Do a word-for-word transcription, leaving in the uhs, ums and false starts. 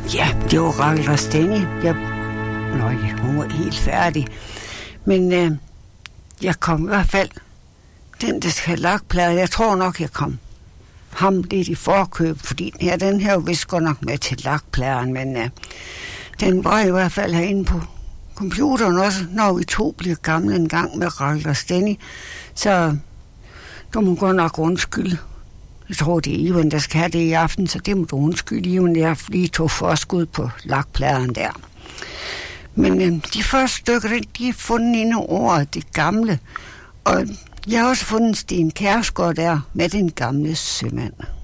Ja, det var Rakel Rasteni. Jeg... Nøj, hun var helt færdig. Men øh, jeg kom i hvert fald... Den, der skal have lakplader, jeg tror nok, jeg kom ham lidt i forkøb, fordi den her, den her jo vist godt nok med til lakpladeren, men øh, den var i hvert fald herinde på computeren også, når vi to bliver gamle en gang med Rakel Rasteni, så du må godt nok undskylde. Jeg tror, det er Ivan, der skal have det i aften, så det må du undskylde, Ivan. Jeg lige tog forskud på lakpladeren der. Men øh, de første stykker, de er fundet inde over det gamle, og jeg har også fundet Sten Kjærsgaard der med den gamle sømand.